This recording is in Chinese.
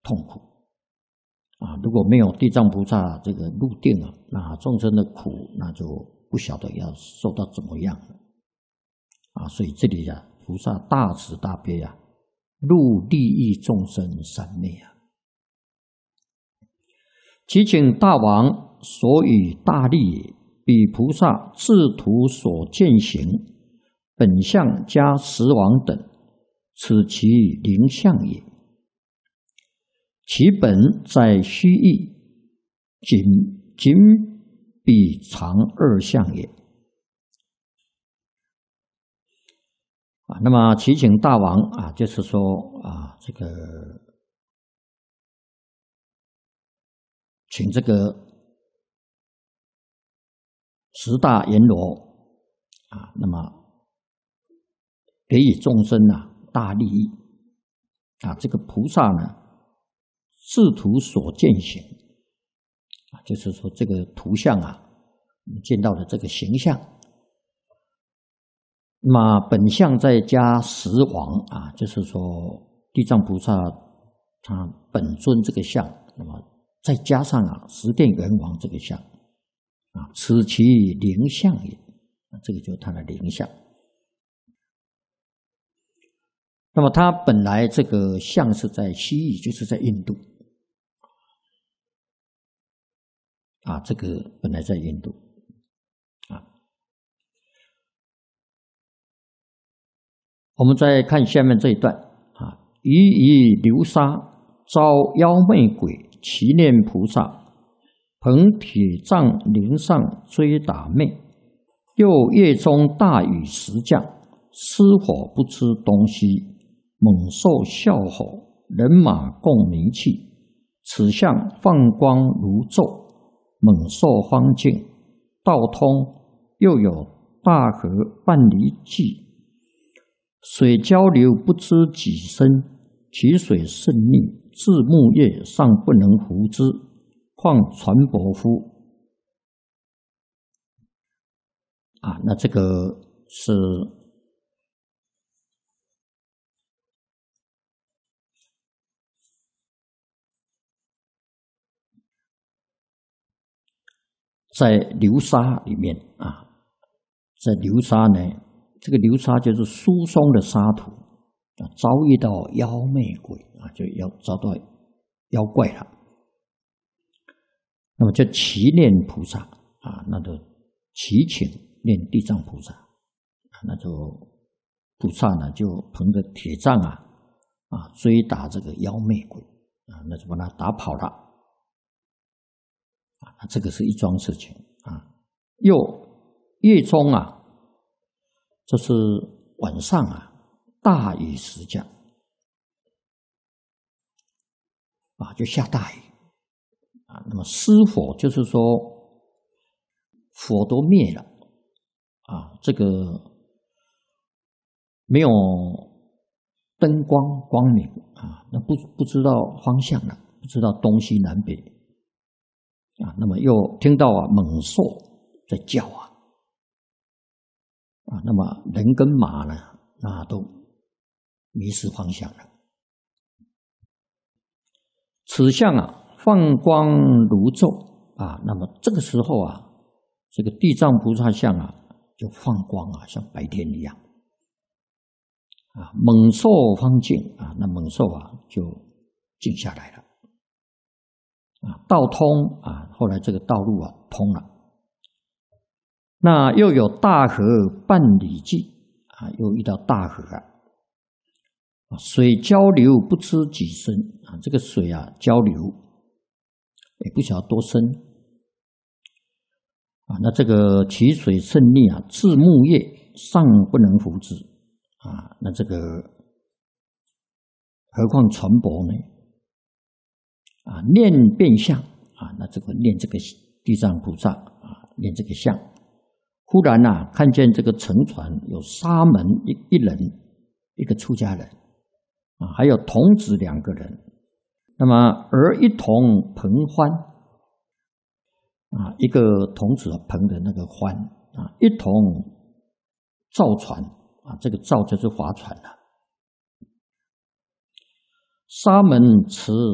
痛苦啊！如果没有地藏菩萨这个入定啊，那众生的苦那就不晓得要受到怎么样了啊！所以这里啊，菩萨大慈大悲啊，入利益众生三昧啊。祈请大王所以大利也，彼菩萨自图所见行，本相加十王等，此其灵相也。其本在虚意，仅彼常二相也。啊，那么祈请大王啊，就是说啊，这个请这个十大阎罗啊，那么给予众生啊大利益啊，这个菩萨呢，自图所见行啊，就是说这个图像啊，我们见到的这个形象，那么本相再加十王啊，就是说地藏菩萨他本尊这个相，那么再加上啊十殿阎王这个相啊，此其灵相也，这个就是他的灵相。那么他本来这个相是在西域，就是在印度啊，这个本来在印度啊。我们再看下面这一段啊，以流沙遭妖魅鬼祈念菩萨，捧铁杖灵上追打魅，又夜中大雨时降，失火不知东西，猛兽啸吼，人马共鸣泣。此相放光如昼，猛兽方尽，道通，又有大河半里际，水交流不知几深，其水甚溺，至木叶尚不能扶之，况船舶乎？啊，那这个是在流沙里面啊，在流沙呢，这个流沙就是疏松的沙土啊，遭遇到妖魅鬼啊，就要遭到妖怪了。那么就祈念菩萨啊，那就祈请念地藏菩萨，那就菩萨呢就捧着铁杖啊追打这个妖魅鬼啊，那就把他打跑了啊，这个是一桩事情啊。又夜中啊，就是晚上啊，大雨时降啊，就下大雨啊。那么失火就是说火都灭了啊，这个没有灯光光明啊，那不知道方向了，不知道东西南北啊。那么又听到猛兽在叫啊，那么人跟马呢，那都迷失方向了。此相放光如昼啊，那么这个时候这个地藏菩萨像就放光像白天一样啊。猛兽方静啊，那猛兽就静下来了啊。道通啊，后来这个道路通了。那又有大河半里际啊，又遇到大河水交流不知几深啊，这个水交流也不晓得多深啊。那这个其水甚溺至木叶尚不能扶之啊。那这个何况船舶呢？念变相啊，那这个念这个地藏菩萨念这个相。忽然看见这个乘船有沙门一人，一个出家人还有童子2个人，那么而一同捧欢一个童子捧的那个欢一同造船这个造就是划船沙门持